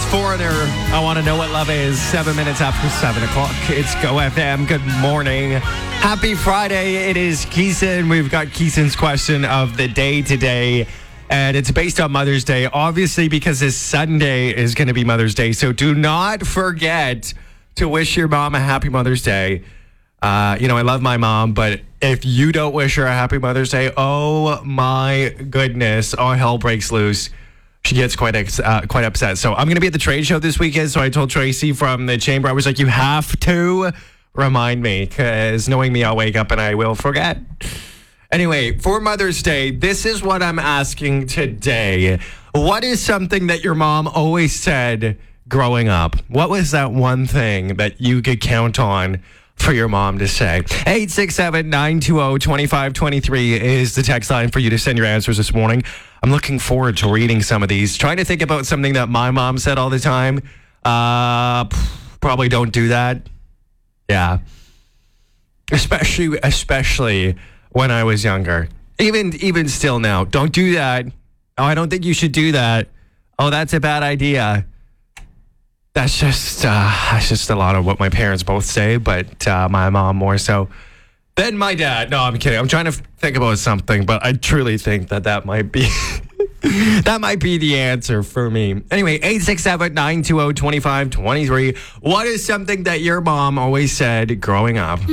Foreigner. I want to know what love is. 7 minutes after 7 o'clock. It's Go FM. Good morning. Happy Friday. It is Keeson. We've got Keeson's question of the day today. And it's based on Mother's Day, obviously, because this Sunday is going to be Mother's Day. So do not forget to wish your mom a happy Mother's Day. I love my mom, but if you don't wish her a happy Mother's Day, oh my goodness, all hell breaks loose. She gets quite upset. So I'm going to be at the trade show this weekend. So I told Tracy from the chamber, I was like, you have to remind me, because knowing me, I'll wake up and I will forget. Anyway, for Mother's Day, this is what I'm asking today. What is something that your mom always said growing up? What was that one thing that you could count on for your mom to say? 867-920-2523 is the text line for you to send your answers this morning. I'm looking forward to reading some of these. Trying to think about something that my mom said all the time. Probably don't do that. Yeah. Especially when I was younger. Even still now. Don't do that. Oh, I don't think you should do that. Oh, that's a bad idea. That's just a lot of what my parents both say, but my mom more so than my dad. No, I'm kidding. I'm trying to think about something, but I truly think that might be that might be the answer for me. Anyway, 867-920-2523. What is something that your mom always said growing up?